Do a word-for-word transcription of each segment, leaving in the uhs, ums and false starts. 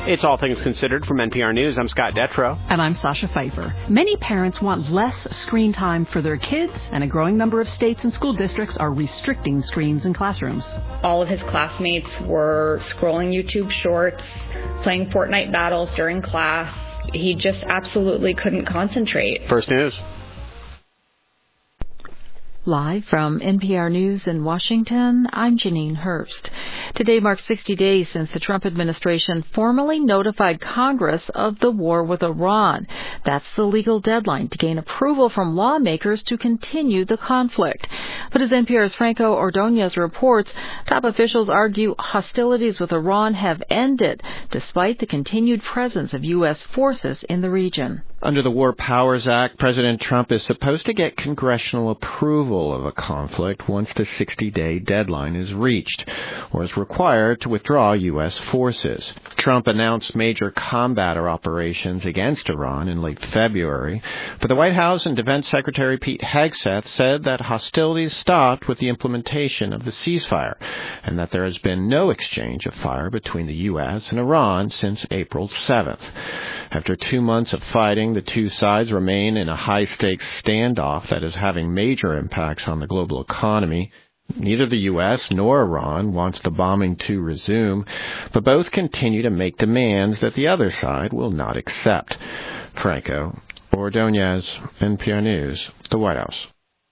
It's All Things Considered from N P R News. I'm Scott Detrow. And I'm Sasha Pfeiffer. Many parents want less screen time for their kids, and a growing number of states and school districts are restricting screens in classrooms. All of his classmates were scrolling YouTube shorts, playing Fortnite battles during class. He just absolutely couldn't concentrate. First News. Live from N P R News in Washington, I'm Janine Herbst. Today marks sixty days since the Trump administration formally notified Congress of the war with Iran. That's the legal deadline to gain approval from lawmakers to continue the conflict. But as N P R's Franco Ordonez reports, top officials argue hostilities with Iran have ended, despite the continued presence of U S forces in the region. Under the War Powers Act, President Trump is supposed to get congressional approval of a conflict once the sixty-day deadline is reached, or is required to withdraw U S forces. Trump announced major combat operations against Iran in late February, but the White House and Defense Secretary Pete Hegseth said that hostilities stopped with the implementation of the ceasefire, and that there has been no exchange of fire between the U S and Iran since April seventh. After two months of fighting, the two sides remain in a high-stakes standoff that is having major impacts on the global economy. Neither the U S nor Iran wants the bombing to resume, but both continue to make demands that the other side will not accept. Franco Ordonez, N P R News, the White House.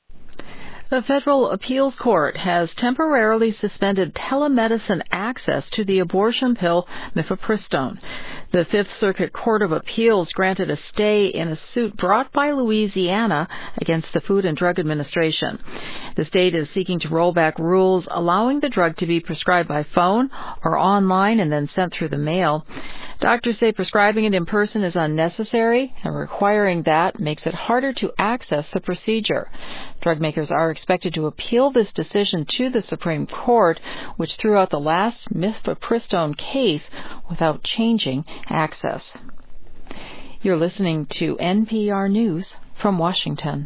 The Federal Appeals Court has temporarily suspended telemedicine access to the abortion pill mifepristone. The Fifth Circuit Court of Appeals granted a stay in a suit brought by Louisiana against the Food and Drug Administration. The state is seeking to roll back rules allowing the drug to be prescribed by phone or online and then sent through the mail. Doctors say prescribing it in person is unnecessary, and requiring that makes it harder to access the procedure. Drug makers are expected to appeal this decision to the Supreme Court, which threw out the last mifepristone case without changing access. You're listening to N P R News from Washington.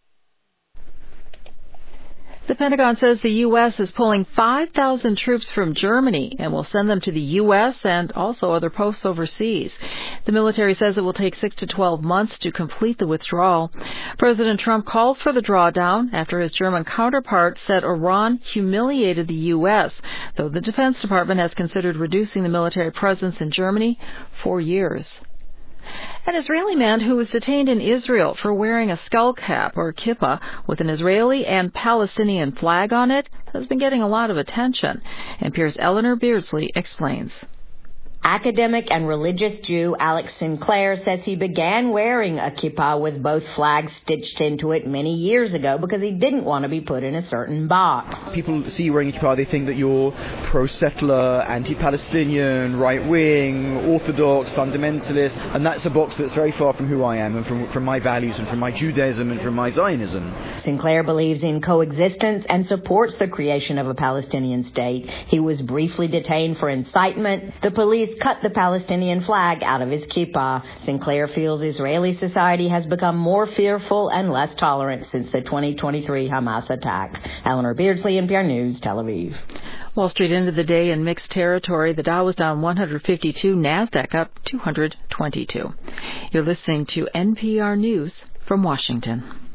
The Pentagon says the U S is pulling five thousand troops from Germany and will send them to the U S and also other posts overseas. The military says it will take six to twelve months to complete the withdrawal. President Trump called for the drawdown after his German counterpart said Iran humiliated the U S, though the Defense Department has considered reducing the military presence in Germany for years. An Israeli man who was detained in Israel for wearing a skull cap, or kippah, with an Israeli and Palestinian flag on it has been getting a lot of attention. N P R's Eleanor Beardsley explains. Academic and religious Jew Alex Sinclair says he began wearing a kippah with both flags stitched into it many years ago because he didn't want to be put in a certain box. People see you wearing a kippah, they think that you're pro-settler, anti-Palestinian, right-wing, orthodox, fundamentalist, and that's a box that's very far from who I am and from, from my values and from my Judaism and from my Zionism. Sinclair believes in coexistence and supports the creation of a Palestinian state. He was briefly detained for incitement. The police cut the Palestinian flag out of his kippah. Sinclair feels Israeli society has become more fearful and less tolerant since the twenty twenty-three Hamas attack. Eleanor Beardsley, N P R News, Tel Aviv. Wall Street ended the day in mixed territory. The Dow was down one hundred fifty-two, NASDAQ up two hundred twenty-two. You're listening to N P R News from Washington.